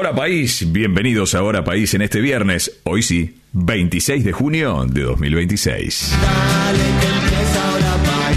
Ahora País, bienvenidos a Ahora País en este viernes, hoy sí, 26 de junio de 2026. Dale que empieza Ahora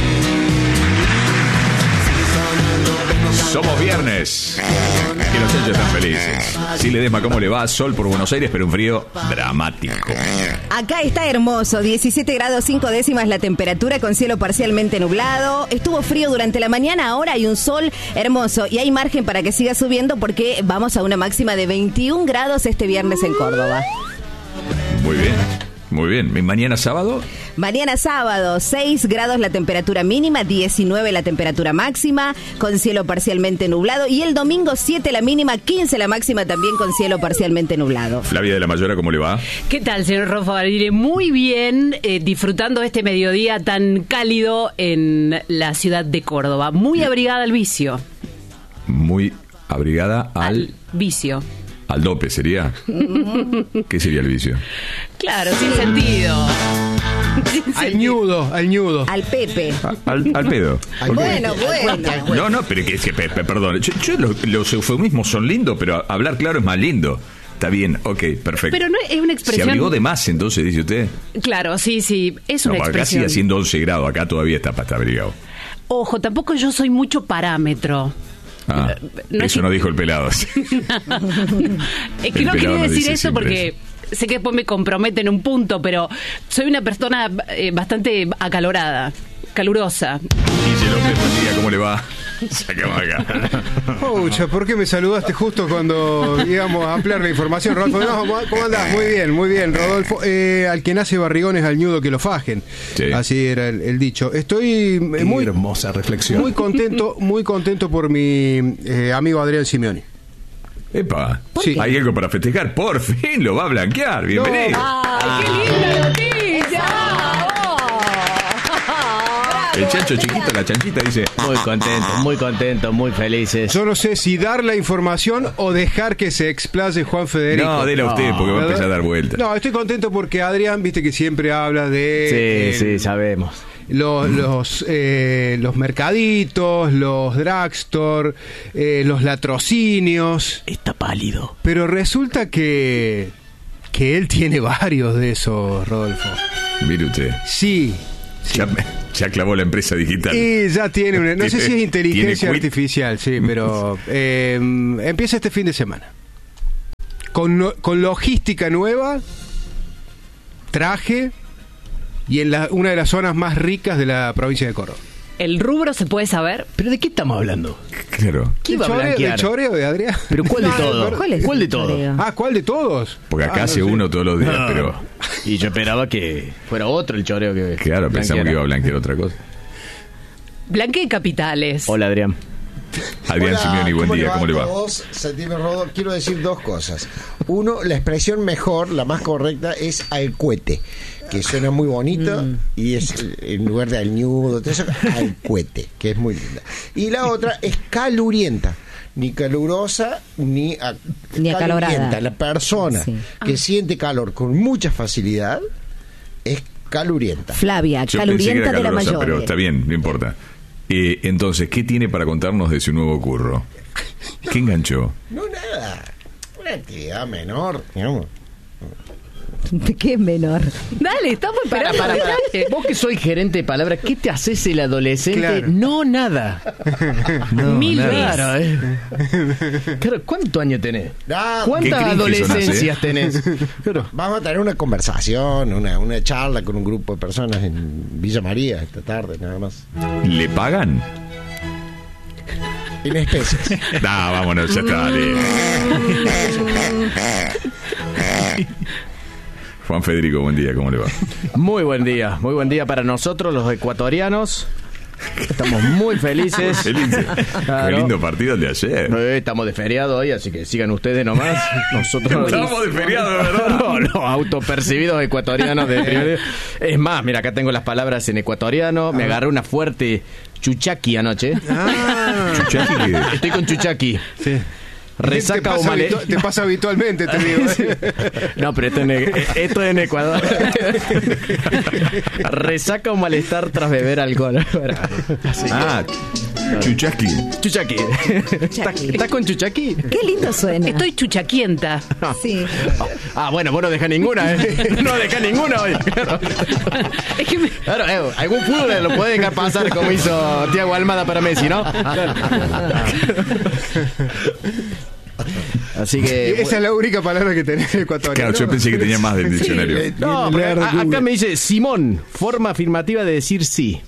País. Somos viernes y los chanchos están felices. Sí, Ledesma, ¿cómo le va? Sol por Buenos Aires, pero un frío dramático. Acá está hermoso, 17 grados 5 décimas la temperatura con cielo parcialmente nublado. Estuvo frío durante la mañana, ahora hay un sol hermoso y hay margen para que siga subiendo porque vamos a una máxima de 21 grados este viernes en Córdoba. Muy bien, muy bien. ¿Mañana sábado? Mañana sábado, 6 grados la temperatura mínima, 19 la temperatura máxima, con cielo parcialmente nublado. Y el domingo 7 la mínima, 15 la máxima también con cielo parcialmente nublado. Flavia de la Mayora, ¿cómo le va? ¿Qué tal, señor Rolfo Barile? Muy bien, disfrutando este mediodía tan cálido en la ciudad de Córdoba. Muy abrigada al vicio. Muy abrigada al vicio. Al dope, ¿sería? ¿Qué sería el vicio? Claro, sin sentido. Al ñudo. Al Pepe. Al pedo. Bueno. No, pero que Pepe, perdón. Los eufemismos son lindos, pero hablar claro es más lindo. Está bien, ok, perfecto. Pero no es una expresión. Se abrigó de más, entonces, dice usted. Claro, sí, es una expresión. Acá sigue haciendo 11 grados, acá todavía está abrigado. Ojo, tampoco yo soy mucho parámetro. Eso no dijo el pelado. Es que no quería decir eso porque sé que después me comprometen un punto, pero soy una persona bastante acalorada, calurosa. Guille López, buen día, ¿cómo le va? Sacamos acá. Pucha, ¿por qué me saludaste justo cuando íbamos a ampliar la información, Rodolfo? No, ¿cómo andás? Muy bien, Rodolfo. Al que nace barrigones al ñudo que lo fajen. Sí. Así era el dicho. Estoy muy hermosa reflexión. Muy contento por mi amigo Adrián Simeoni. Epa, sí. Hay algo para festejar. Por fin lo va a blanquear. Bienvenido. ¡Ay, qué linda noticia! El chancho chiquito, la chanchita dice: muy contento, muy felices. Yo no sé si dar la información o dejar que se explaye Juan Federico. No, dele a usted porque va a empezar a dar vueltas. No, estoy contento porque Adrián, viste que siempre habla de... Sí, sabemos. Los mercaditos, los drugstore, los latrocinios. Está pálido. Pero resulta que él tiene varios de esos, Rodolfo. Mire usted. Sí. Ya clavó la empresa digital. Y ya tiene una... No sé si es inteligencia artificial, sí, pero empieza este fin de semana. Con logística nueva, traje, y en una de las zonas más ricas de la provincia de Córdoba. ¿El rubro se puede saber? ¿Pero de qué estamos hablando? Claro. ¿Qué iba a blanquear? ¿El choreo de Adrián? ¿Pero cuál de todos? ¿Cuál de todos? ¿Cuál de todos? Porque acá hace uno todos los días, pero... Y yo esperaba que fuera otro el choreo que... Claro, pensamos que iba a blanquear otra cosa. Blanquee capitales. Hola, Adrián. Adrián Simeoni, buen día, ¿cómo le va? Quiero decir dos cosas. Uno, la expresión mejor, la más correcta, es alcuete, que suena muy bonito y es en lugar de al ñudo, alcuete, que es muy linda. Y la otra es calurienta, ni calurosa ni acalorada. La persona que siente calor con mucha facilidad es calurienta. Flavia, Yo calurienta de la Mayora. Pero está bien, no importa. Entonces, ¿qué tiene para contarnos de su nuevo curro? ¿Qué enganchó? No, nada. Una actividad menor, digamos. ¿Qué menor? Dale, estamos esperando. Para. Vos que sois gerente de palabras, ¿qué te haces el adolescente? Claro. No, nada. Mil Claro, veces. Claro, ¿cuántos años tenés? Nada. ¿Cuántas Qué cringe adolescencias tenés? Claro. Vamos a tener una conversación, una charla con un grupo de personas en Villa María esta tarde, nada más. ¿Le pagan? En especies. Vámonos, ya está. Dale. Juan Federico, buen día, ¿cómo le va? Muy buen día para nosotros los ecuatorianos. Estamos muy felices. Felices. Claro. Qué lindo partido el de ayer. Estamos de feriado hoy, así que sigan ustedes nomás. Nosotros Estamos de feriado, de verdad. No, autopercibidos ecuatorianos de primer. Es más, mira, acá tengo las palabras en ecuatoriano. Me agarré una fuerte chuchaqui anoche. Chuchaqui, ¿qué? Estoy con chuchaqui. Sí. Resaca o malestar. Te pasa habitualmente, te digo. No, pero esto es en Ecuador. Resaca o malestar tras beber alcohol. Chuchaqui. Chuchaqui. ¿Estás con Chuchaqui? Qué lindo suena. Estoy chuchaquienta. Sí. Bueno, vos no dejás ninguna, No dejás ninguna hoy. Es que Claro, algún fútbol lo puede dejar pasar como hizo Thiago Almada para Messi, ¿no? Así que... Esa es la única palabra que tenés en ecuatoriano. Claro, yo pensé que tenía más del diccionario. No, pero acá me dice Simón, forma afirmativa de decir sí.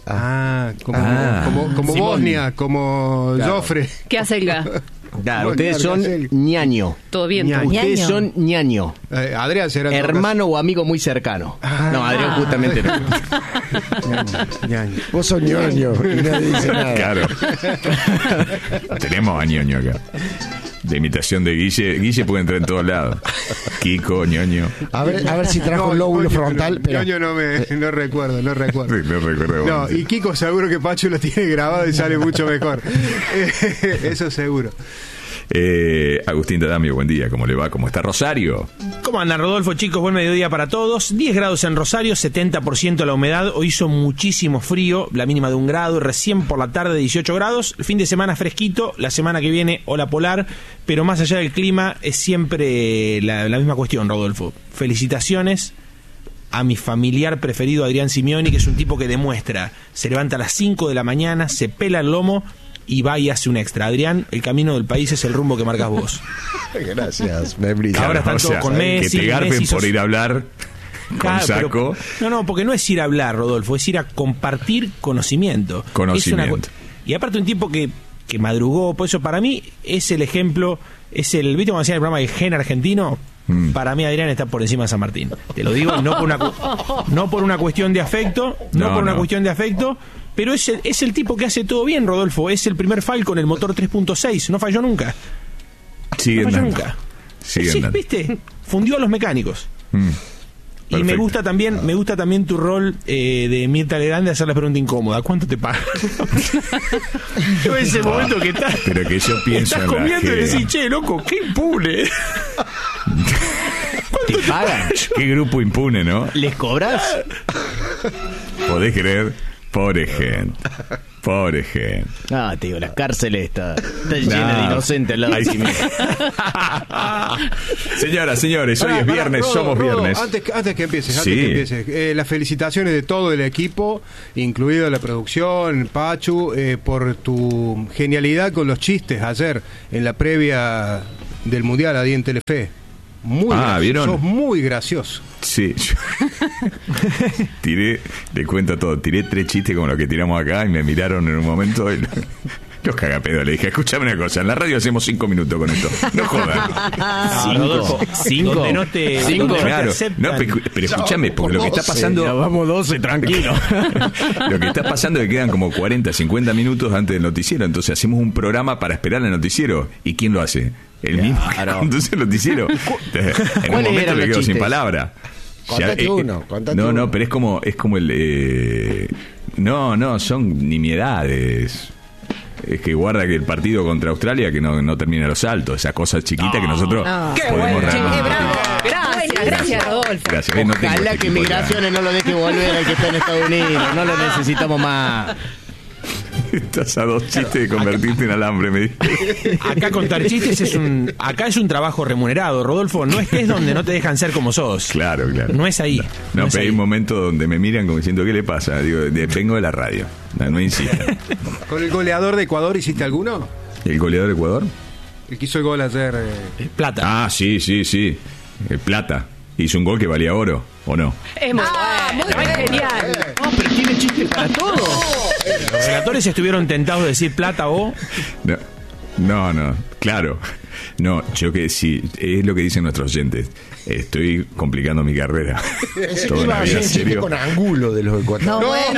Como Bosnia, como Joffre. ¿Qué hace el gas? Claro, ustedes son ñaño. Todo bien. Ustedes son ñaño. Adrián será hermano o amigo muy cercano. No, Adrián justamente no. Ñaño. Vos sos ñoño y nadie dice nada. Claro. Tenemos a ñoño acá. De imitación de Guille. Guille puede entrar en todos lados. Kiko, ñoño. A ver si trajo el lóbulo frontal. Pero... Ñoño no recuerdo. Sí, no recuerdo. No, y Kiko seguro que Pachu lo tiene grabado y sale mucho mejor. Eso seguro. Agustín Tadamio, buen día, ¿cómo le va? ¿Cómo está Rosario? ¿Cómo anda, Rodolfo, chicos? Buen mediodía para todos. 10 grados en Rosario, 70% la humedad. Hoy hizo muchísimo frío, la mínima de 1 grado. Recién por la tarde 18 grados. El fin de semana fresquito, la semana que viene ola polar. Pero más allá del clima es siempre la misma cuestión, Rodolfo. Felicitaciones a mi familiar preferido, Adrián Simeoni, que es un tipo que demuestra. Se levanta a las 5 de la mañana, se pela el lomo y va y hace un extra. Adrián, el camino del país es el rumbo que marcas vos. Gracias, me brilla. Ahora están todos con Messi. Que te garpen por ir a hablar con saco. No, porque no es ir a hablar, Rodolfo, es ir a compartir conocimiento. Y aparte un tipo que madrugó, por eso para mí es el ejemplo, ¿viste cuando hacían el programa de Gen Argentino? Para mí Adrián está por encima de San Martín. Te lo digo, no por una cuestión de afecto, cuestión de afecto, pero es el tipo que hace todo bien, Rodolfo. Es el primer Falcon, el motor 3.6, no falló nunca. Sigue no falló andando. nunca. Sigue andando. ¿Viste? Fundió a los mecánicos. Y me gusta también tu rol de Mirta Legrand de hacer la pregunta incómoda. ¿Cuánto te pagan? Yo en ese momento que estás... Pero que yo pienso estás comiendo y decís, che, loco, qué impune. ¿Te pagan? Qué grupo impune, ¿no? ¿Les cobras? ¿Podés creer? Pobre gente. No, te digo, las cárceles está llena de inocentes al lado de sí mismo. Señoras, señores, hoy es viernes, somos viernes. Antes que empieces, las felicitaciones de todo el equipo, incluido la producción, Pachu, por tu genialidad con los chistes ayer en la previa del Mundial ahí en Telefe. ¿Vieron? Sos muy gracioso. Sí, le cuento todo, tiré 3 chistes como los que tiramos acá y me miraron en un momento y los cagapedos. Le dije, escúchame una cosa, en la radio hacemos 5 minutos con esto, no jodan. 5. Claro, no, pero escúchame, porque lo que está pasando... Ya vamos 12, tranquilo. Lo que está pasando es que quedan como 40, 50 minutos antes del noticiero, entonces hacemos un programa para esperar el noticiero. ¿Y quién lo hace? El mismo que conduce el noticiero. En un momento le quedo sin palabra. Contate uno. No, pero es como el... No, son nimiedades. Es que guarda que el partido contra Australia que no termina los saltos, esa cosa chiquita que nosotros podemos Gracias, Rodolfo. Gracias. Ojalá que Migraciones no lo deje volver al que está en Estados Unidos. No lo necesitamos más. Estás a 2 chistes de convertirte en alambre, me dice. Acá contar chistes es un trabajo remunerado, Rodolfo. No estés donde no te dejan ser como sos. Claro. No es ahí. No, pero hay un momento donde me miran como diciendo, ¿qué le pasa? Digo, vengo de la radio. No insista. ¿Con el goleador de Ecuador hiciste alguno? ¿El goleador de Ecuador? El que hizo el gol ayer. Plata. Ah, sí. El Plata. Hizo un gol que valía oro, ¿o no? Es muy genial. No, pero tiene chiste para todo. Los relatores estuvieron tentados de decir Plata o... No, claro. No, yo que sí, es lo que dicen nuestros oyentes. Estoy complicando mi carrera. Toda la vida, serio. Con Angulo de los ecuatorianos.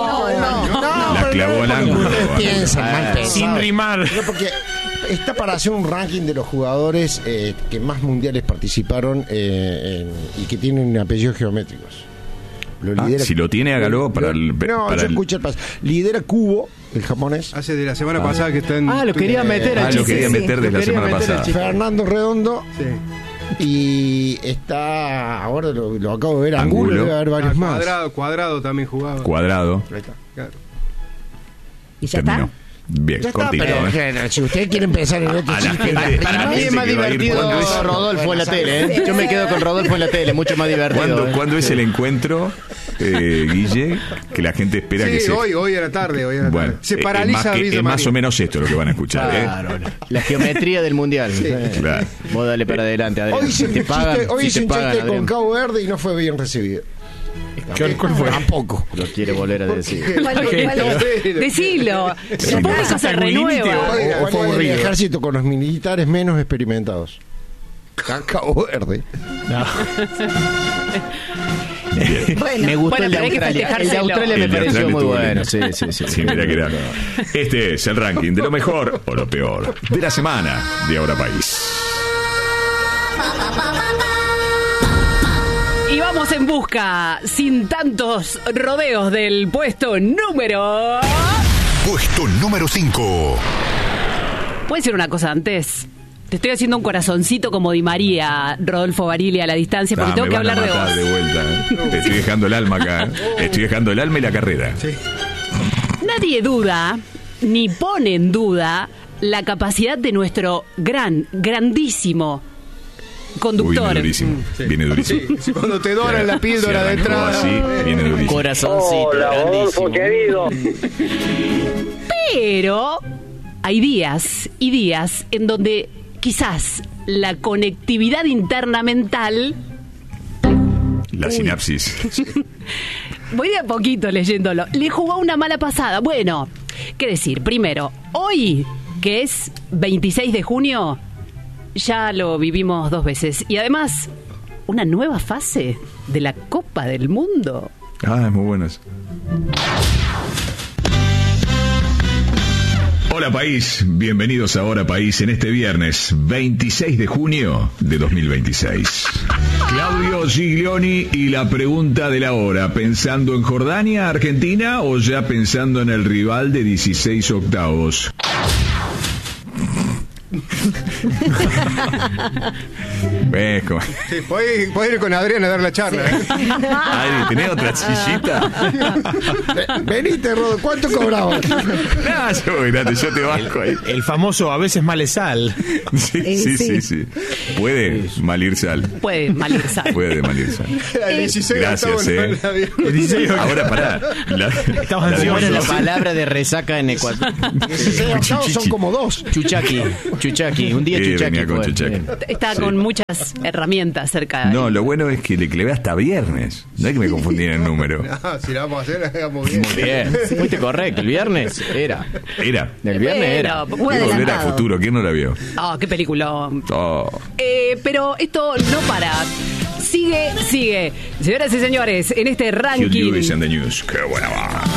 No. La clavó al ángulo. Sin rimar. No, porque está para hacer un ranking de los jugadores que más mundiales participaron y que tienen apellidos geométricos. Si lo tiene, hágalo para el... escucha el paso. Lidera Kubo, el japonés. Hace de la semana pasada que está en... lo quería meter al chiste. Lo quería meter desde la semana pasada. Fernando Redondo. Sí. Y está... Ahora lo acabo de ver. Angulo. Debe haber varios más. Cuadrado también jugaba. Cuadrado. Ahí está. Claro. ¿Y ya terminó. Bien, Ya está, cortito. pero si ustedes quieren pensar en otro chiste, Para mí es más divertido Rodolfo en la tele, ¿eh? Yo me quedo con Rodolfo en la tele, mucho más divertido. ¿Cuándo es el encuentro, Guille, que la gente espera que se... hoy a la tarde. Bueno, se paraliza es más o menos esto lo que van a escuchar. Claro, la geometría del mundial. Claro. Vos dale para adelante, Adrián. Hoy hice un chiste con Cabo Verde y no fue bien recibido. ¿Cuál fue? Tampoco. Lo quiere volver a decir. Decilo. El público se renueva. O fue el ejército con los militares menos experimentados. Cabo Verde. No. Bueno, me gustó el de pero hay que Australia. El de festejárselo. Australia me El de pareció Australia muy estuvo bueno. lindo. Sí, mira que era. Este es el ranking de lo mejor o lo peor de la semana de Ahora País. Y vamos en busca, sin tantos rodeos, del puesto número... Puesto número 5. ¿Puede ser una cosa antes? Te estoy haciendo un corazoncito como Di María, Rodolfo Barili, a la distancia, porque tengo me que van a hablar de matar vos. de vuelta. Te estoy dejando el alma acá. Estoy dejando el alma y la carrera. Nadie duda, ni pone en duda, la capacidad de nuestro grandísimo conductor. Viene durísimo. Viene durísimo. Sí, cuando te doran la píldora de entrada. Así, viene durísimo. Corazoncito. Hola, Rodolfo, querido. Pero hay días y días en donde quizás la conectividad interna mental... La sinapsis. Voy de a poquito leyéndolo. Le jugó una mala pasada. Bueno, ¿qué decir? Primero, hoy, que es 26 de junio, ya lo vivimos 2 veces. Y además, una nueva fase de la Copa del Mundo. Ah, es muy bueno eso. Hola país, bienvenidos a Ahora País en este viernes 26 de junio de 2026. Claudio Giglioni y la pregunta de la hora, ¿pensando en Jordania, Argentina o ya pensando en el rival de 16 octavos? ¿Ves cómo? Sí, podés ir con Adrián a dar la charla. Adri, ¿tenés otra sillita? Venite, Rodo, ¿cuánto cobramos? No, yo te banco ahí. El famoso a veces malesal. Sí. Puede malir sal. Puede malir sal. Puede malir sal. Gracias, Ahora pará. Estamos ansiosos. La palabra de resaca en Ecuador. 16 octavos son como 2. Chuchaqui. Un día Chuchaqui. Con Chuchaqui. Está con muchas herramientas cerca de... No, lo bueno es que le clavé hasta viernes. No es que me confundí en el número. No, si la vamos a hacer, la hagamos bien. Muy bien. Fuiste correcto. El viernes era. El viernes era. Y Volver al Futuro. ¿Quién no la vio? Oh, qué película. Oh. Pero esto no para. Sigue. Señoras y señores, en este ranking... Hugh Lewis and the News. Qué buena va.